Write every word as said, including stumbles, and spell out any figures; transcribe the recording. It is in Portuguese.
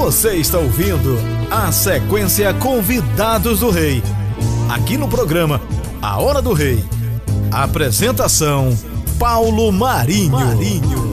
Você está ouvindo a sequência Convidados do Rei, aqui no programa A Hora do Rei. Apresentação: Paulo Marinho. Marinho.